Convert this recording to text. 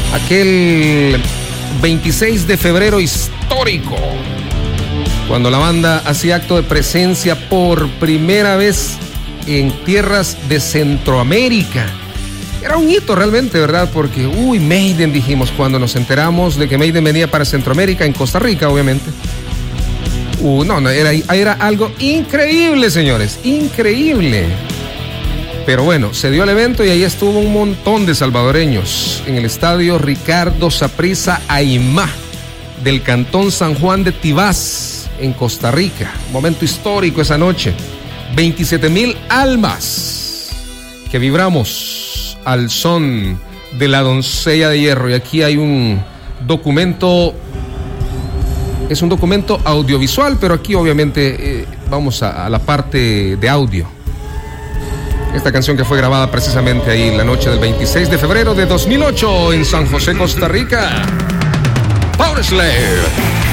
Aquel 26 de febrero histórico, cuando la banda hacía acto de presencia por primera vez en tierras de Centroamérica. Era un hito realmente, ¿verdad? Porque, Maiden, dijimos, cuando nos enteramos de que Maiden venía para Centroamérica, en Costa Rica, obviamente. Era algo increíble, señores, increíble. Pero bueno, se dio el evento y ahí estuvo un montón de salvadoreños en el estadio Ricardo Saprissa Aymá del Cantón San Juan de Tibás, en Costa Rica. Momento histórico esa noche. 27,000 almas que vibramos al son de la doncella de hierro. Y aquí hay un documento, es un documento audiovisual, pero aquí obviamente vamos a la parte de audio. Esta canción que fue grabada precisamente ahí la noche del 26 de febrero de 2008 en San José, Costa Rica. Powerslave.